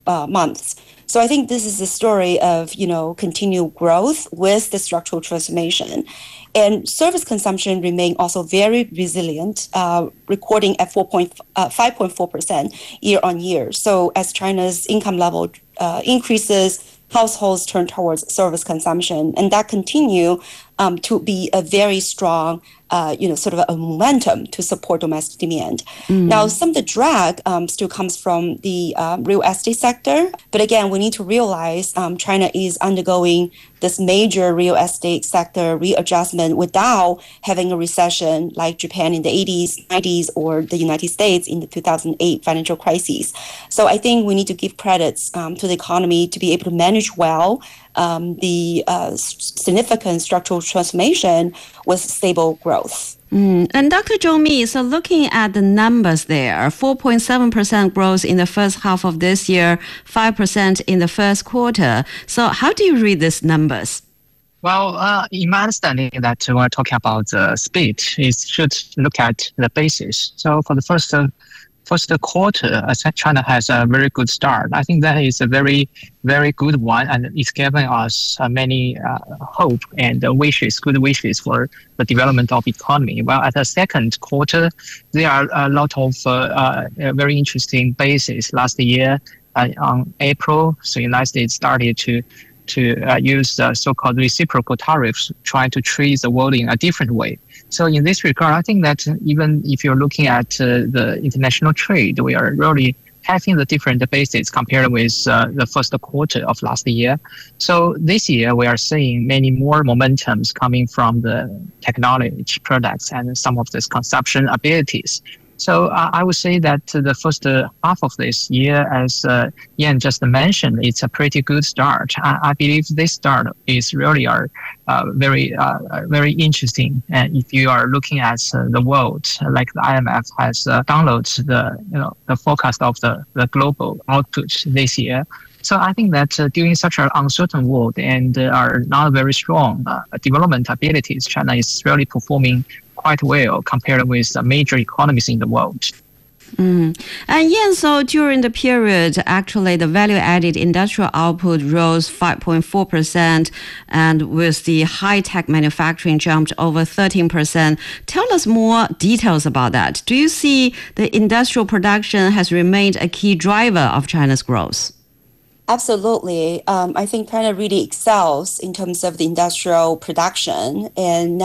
months. So I think this is a story of, continued growth with the structural transformation. And service consumption remained also very resilient, recording at 5.4% year on year. So as China's income level increases, households turn towards service consumption, and that continue to be a very strong, sort of a momentum to support domestic demand. Now, some of the drag still comes from the real estate sector, but again, we need to realize China is undergoing this major real estate sector readjustment without having a recession like Japan in the 80s, 90s, or the United States in the 2008 financial crisis. So I think we need to give credits to the economy to be able to manage well the significant structural transformation with stable growth. And Dr. Zhou Mi, so looking at the numbers there, 4.7% growth in the first half of this year, 5% in the first quarter. So how do you read these numbers? Well, in my understanding that when we're talking about the speed, it should look at the basis. So for the first quarter, China has a very good start. I think that is a very, very good one, and it's giving us many hope and good wishes for the development of economy. Well, at the second quarter, there are a lot of very interesting bases. Last year, on April, so the United States started to use the so-called reciprocal tariffs, trying to treat the world in a different way. So in this regard, I think that even if you're looking at the international trade, we are really having the different bases compared with the first quarter of last year. So this year, we are seeing many more momentums coming from the technology products and some of these consumption abilities. So I would say that the first half of this year, as Yan just mentioned, it's a pretty good start. I believe this start is really very interesting. And if you are looking at the world, like the IMF has downloaded the forecast of the global output this year. So I think that during such an uncertain world and are not very strong development abilities, China is really performing quite well compared with the major economies in the world. And Yan, so during the period, actually the value-added industrial output rose 5.4%, and with the high-tech manufacturing jumped over 13%. Tell us more details about that. Do you see the industrial production has remained a key driver of China's growth? Absolutely. I think China really excels in terms of the industrial production, and